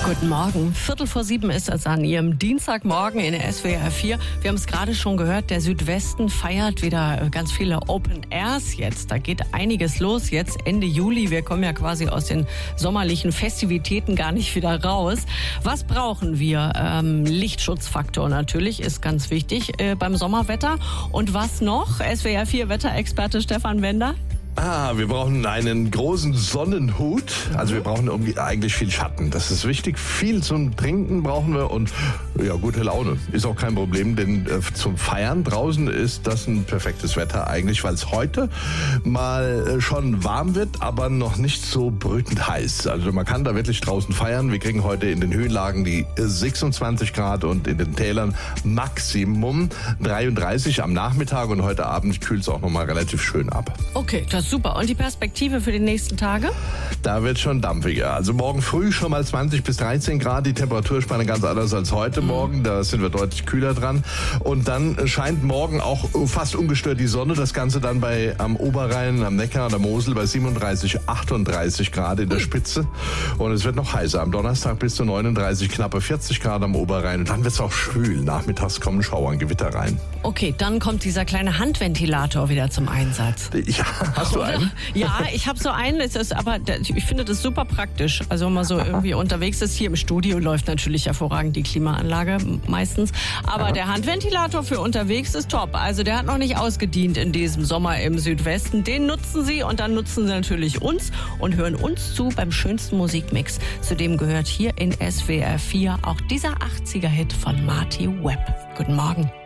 Guten Morgen. 6:45 ist es an Ihrem Dienstagmorgen in der SWR 4. Wir haben es gerade schon gehört, der Südwesten feiert wieder ganz viele Open Airs jetzt. Da geht einiges los jetzt Ende Juli. Wir kommen ja quasi aus den sommerlichen Festivitäten gar nicht wieder raus. Was brauchen wir? Lichtschutzfaktor natürlich ist ganz wichtig beim Sommerwetter. Und was noch? SWR 4 Wetterexperte Stefan Wender. Wir brauchen einen großen Sonnenhut. Also wir brauchen eigentlich viel Schatten. Das ist wichtig. Viel zum Trinken brauchen wir und ja, gute Laune. Ist auch kein Problem, denn zum Feiern draußen ist das ein perfektes Wetter eigentlich, weil es heute mal schon warm wird, aber noch nicht so brütend heiß. Also man kann da wirklich draußen feiern. Wir kriegen heute in den Höhenlagen die 26 Grad und in den Tälern Maximum 33 am Nachmittag und heute Abend kühlt es auch nochmal relativ schön ab. Okay, das ist super. Und die Perspektive für die nächsten Tage? Da wird schon dampfiger. Also morgen früh schon mal 20 bis 13 Grad. Die Temperaturspanne ganz anders als heute Morgen. Da sind wir deutlich kühler dran. Und dann scheint morgen auch fast ungestört die Sonne. Das Ganze dann am Oberrhein, am Neckar, an der Mosel bei 37, 38 Grad in der Spitze. Und es wird noch heißer. Am Donnerstag bis zu 39, knappe 40 Grad am Oberrhein. Und dann wird es auch schwül. Nachmittags kommen Schauer und Gewitter rein. Okay, dann kommt dieser kleine Handventilator wieder zum Einsatz. Ja, hast du einen? Ja, ich habe so einen. Aber ich finde das super praktisch. Also wenn man so irgendwie unterwegs ist. Hier im Studio läuft natürlich hervorragend die Klimaanlage meistens. Aber der Handventilator für unterwegs ist top. Also der hat noch nicht ausgedient in diesem Sommer im Südwesten. Den nutzen Sie und dann nutzen Sie natürlich uns und hören uns zu beim schönsten Musikmix. Zudem gehört hier in SWR 4 auch dieser 80er-Hit von Marty Webb. Guten Morgen.